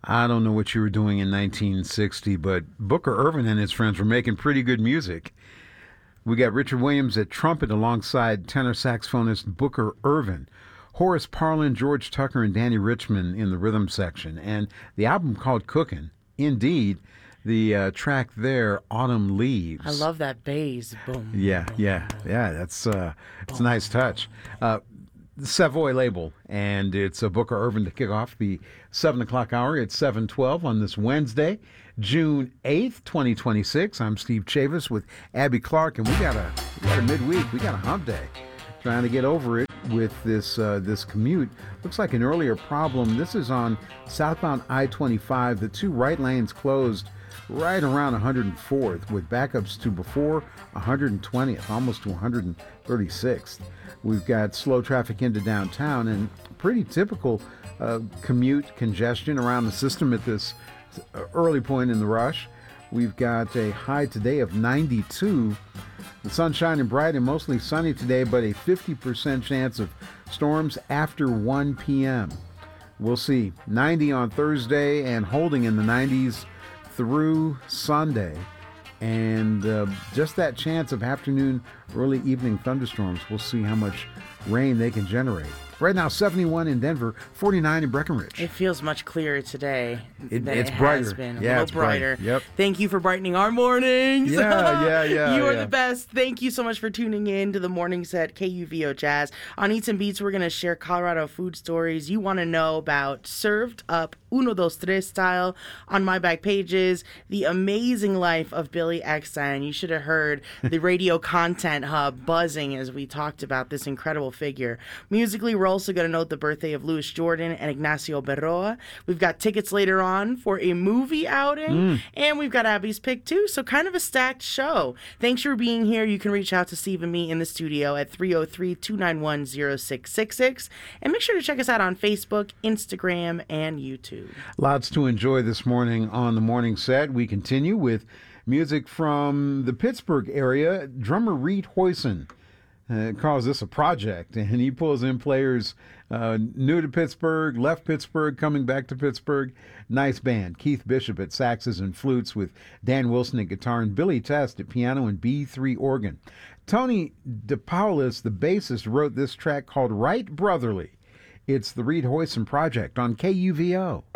I don't know what you were doing in 1960, but Booker Irvin and his friends were making pretty good music. We got Richard Williams at trumpet alongside tenor saxophonist Booker Irvin, Horace Parlan, George Tucker, and Danny Richmond in the rhythm section. And the album called Cookin'. Indeed, the track there, Autumn Leaves. I love that bass. Boom. Yeah, boom, yeah, boom. yeah. It's a nice touch. The Savoy label, and it's Booker Irvin to kick off the 7 o'clock hour. It's 7:12 on this Wednesday, June 8th, 2026. I'm Steve Chavis with Abby Clark, and we got a midweek. We got a hump day. Trying to get over it with this commute. Looks like an earlier problem. This is on southbound I-25. The two right lanes closed right around 104th with backups to before 120th, almost to 136th. We've got slow traffic into downtown and pretty typical commute congestion around the system at this early point in the rush. We've got a high today of 92. The sun's shining bright and mostly sunny today, but a 50% chance of storms after 1 p.m. We'll see. 90 on Thursday and holding in the 90s through Sunday. And just that chance of afternoon, early evening thunderstorms. We'll see how much rain they can generate. Right now, 71 in Denver, 49 in Breckenridge. It feels much clearer today than it's it brighter. has been. A Yeah, little it's bright. brighter. Yep. Thank you for brightening our mornings. Yeah. You are the best. Thank you so much for tuning in to the morning set, KUVO Jazz. On Eats and Beats, we're going to share Colorado food stories you want to know about, served up uno, dos, tres style. On my back pages, the amazing life of Billy Eckstein. You should have heard the radio content hub buzzing as we talked about this incredible figure. Musically, we're also going to note the birthday of Louis Jordan and Ignacio Berroa. We've got tickets later on for a movie outing, and we've got Abby's pick too, so kind of a stacked show. Thanks for being here. You can reach out to Steve and me in the studio at 303-291-0666, and make sure to check us out on Facebook, Instagram, and YouTube. Lots to enjoy this morning on the morning set. We continue with music from the Pittsburgh area. Drummer Reed Hoyson calls this a project, and he pulls in players new to Pittsburgh, left Pittsburgh, coming back to Pittsburgh. Nice band. Keith Bishop at saxes and flutes with Dan Wilson at guitar and Billy Test at piano and B3 organ. Tony DePaulis, the bassist, wrote this track called Right Brotherly. It's the Reed Hoyson Project on KUVO.